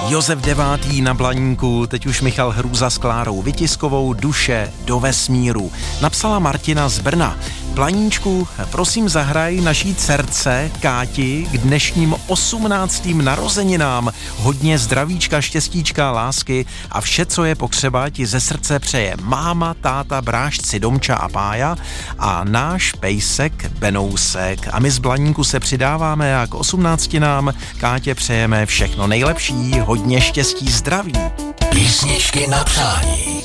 Josef IX. Na Blaníku, teď už Michal Hrůza s Klárou Vytiskovou, Duše do vesmíru. Napsala Martina z Brna. Blaníčku, prosím zahraj naší dcerce Káti k dnešním 18. narozeninám. Hodně zdravíčka, štěstíčka, lásky a vše, co je potřeba, ti ze srdce přeje máma, táta, brášci Domča a Pája a náš pejsek Benousek. A my z Blaníku se přidáváme a k 18. Kátě přejeme všechno nejlepší, hodně štěstí, zdraví. Písničky na přání.